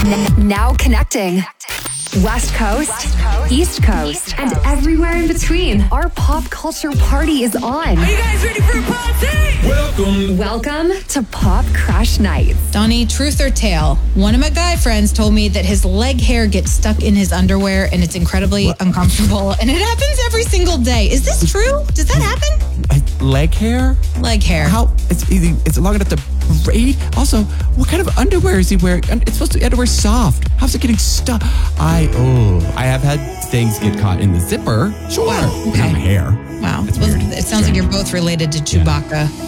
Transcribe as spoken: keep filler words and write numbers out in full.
N- now connecting. West Coast, West Coast East, Coast, East Coast, and everywhere in between. Our pop culture party is on. Are you guys ready for a party? Welcome. Welcome to Pop Crash Nights. Donnie, truth or tale? One of my guy friends told me that his leg hair gets stuck in his underwear and it's incredibly what? uncomfortable. And it happens every single day. Is this true? Does that happen? Leg hair? Leg hair. How? It's easy. It's long enough to braid. Also, what kind of underwear is he wearing? It's supposed to be underwear soft. How's it getting stuck? I, oh, I have had things get caught in the zipper. Sure. Wow. Okay. Not my hair. Wow. It's Well, weird. it sounds like you're both related to Chewbacca. Yeah.